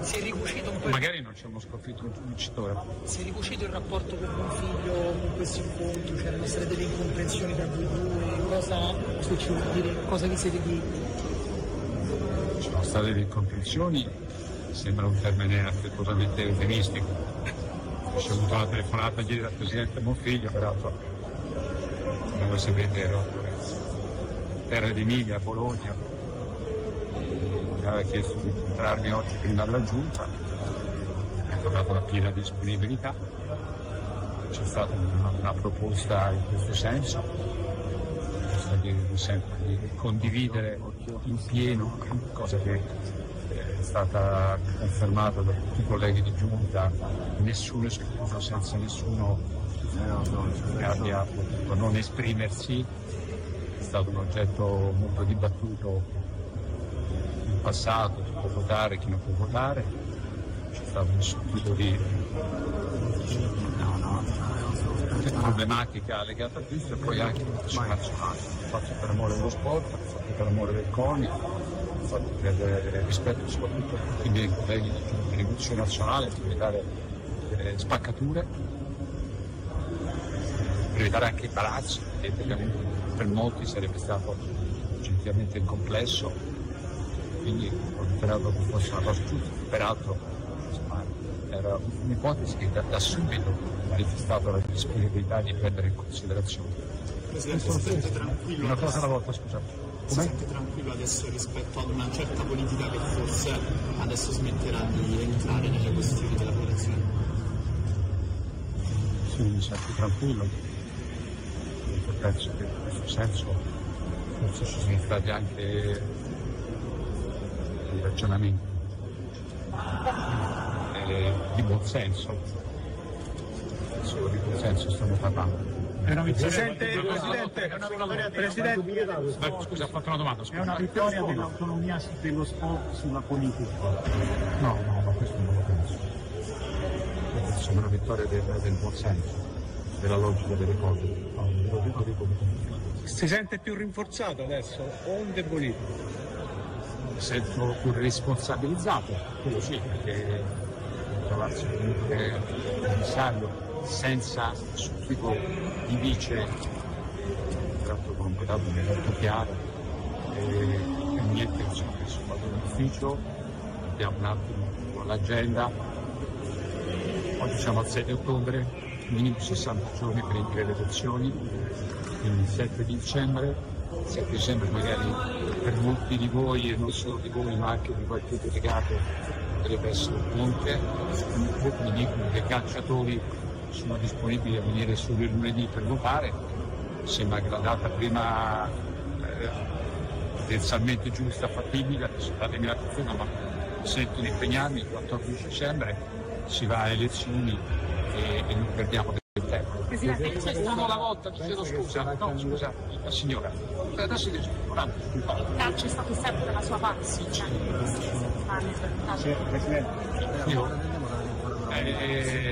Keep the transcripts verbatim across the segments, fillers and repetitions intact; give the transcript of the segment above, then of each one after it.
Si è ricucito un po'. Magari non c'è uno sconfitto, un vincitore. Si è ricucito il rapporto con mio figlio con questi incontri, c'erano state delle incomprensioni tra voi due, cosa, se ci vuol dire, cosa vi siete detti? Ci sono state delle incomprensioni, sembra un termine affettuosamente eufemistico. Ho ricevuto una telefonata ieri dal presidente Monfiglio, peraltro, come voi sapete, ero a Terra d'Emilia, a Bologna, mi aveva chiesto di incontrarmi oggi prima della giunta, mi ha trovato la piena disponibilità, c'è stata una, una proposta in questo senso, di, sempre, di condividere in pieno, cosa che è stata confermata da tutti i colleghi di giunta, nessuno escluso, senza nessuno che abbia potuto non esprimersi. È stato un oggetto molto dibattuto in passato, chi può votare, chi non può votare, c'è stato nessun tipo di no, no, problematica legata a questo, e poi anche il calcio nazionale. L'ho fatto per amore dello sport, l'ho fatto per amore del CONI, l'ho fatto per rispetto soprattutto a tutti i miei colleghi di rivoluzione nazionale, per evitare eh, spaccature, per evitare anche imbarazzi, che per molti sarebbe stato oggettivamente complesso, quindi ho ritenuto che fosse una cosa giusta. Peraltro insomma, era un'ipotesi che da, da subito ha manifestato la disponibilità di prendere in considerazione. Presidente, si sente tranquillo? Una cosa alla volta, scusa. Si sente tranquillo adesso rispetto ad una certa politica che forse adesso smetterà di entrare nelle questioni della protezione? Sì, mi sento tranquillo. Io penso che in questo senso forse ci sono stati anche dei ragionamenti eh, di buon senso. Solo di buon senso stiamo parlando. Presidente, Presidente, è una vittoria, Presidente, Ma, scusa, ho fatto una domanda. Scusa. è una vittoria dell'autonomia dello sport sulla politica. No, no, no, questo non lo penso. Penso che è una vittoria del, del buon senso, della logica delle cose. No, lo dico, dico. Si sente più rinforzato adesso o indebolito? Mi sento più responsabilizzato, quello sì, perché trovarsi comunque commissario senza subito di vice, tratto con un dato molto chiaro, e, e niente, insomma, adesso vado in ufficio, abbiamo un attimo con l'agenda, oggi siamo al sei di ottobre, minimo sessanta giorni per indire le elezioni, quindi il sette di dicembre, sette dicembre magari per molti di voi, e non solo di voi, ma anche di qualche delegato, potrebbe essere un ponte. Mi dicono che i calciatori sono disponibili a venire solo il lunedì per votare, sembra che la data prima eh, potenzialmente giusta, fattibile, adesso datemi la conferma, ma sento di impegnarmi, il quattordici dicembre si va a elezioni e, e non perdiamo del tempo. Presidente, c'è stato... Una volta, ti chiedo scusa, no scusa, la signora, adesso ti scusa, il calcio è stato sempre dalla sua parte, sì, c'è Sì, Presidente. Io eh,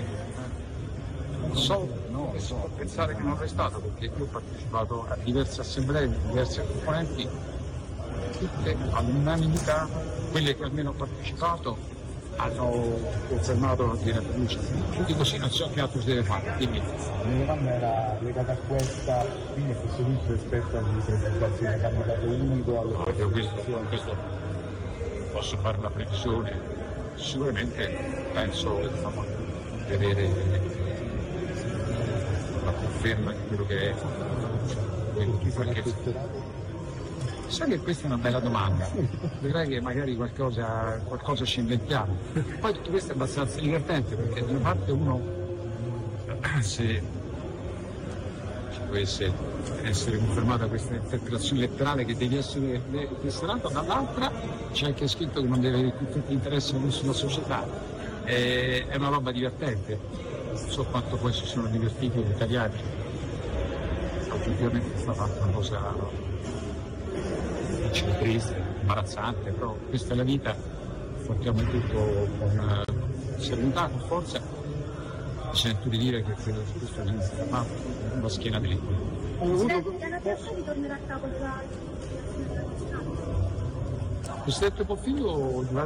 so, no, so pensare che non è stato, perché io ho partecipato a diverse assemblee di diversi componenti, tutte all'unanimità, quelle che almeno ho partecipato hanno confermato la piena fiducia. Più di così non so che altro si deve fare. Quindi La mia domanda era legata a questa, quindi a questo punto rispetto alla presentazione del candidato unico alle no, io questo, questo posso fare una previsione, sicuramente penso insomma, di avere la conferma di quello che è qualche... Sai che questa è una bella domanda, vedrai che magari qualcosa, qualcosa ci inventiamo. Poi tutto questo è abbastanza divertente, perché da una parte uno, se ci dovesse essere confermata questa interpretazione letterale che devi essere tesserata, dall'altra c'è anche scritto che non deve avere tutti gli interessi sulla società. È una roba divertente, non so quanto poi si sono divertiti gli italiani. Oggettivamente è stata fatta una cosa triste, imbarazzante, però questa è la vita, affrontiamo tutto con serenità, con forza. Mi sento di dire che credo che questo è una schiena dritta. tornerà a capo Presidente Bonfiglio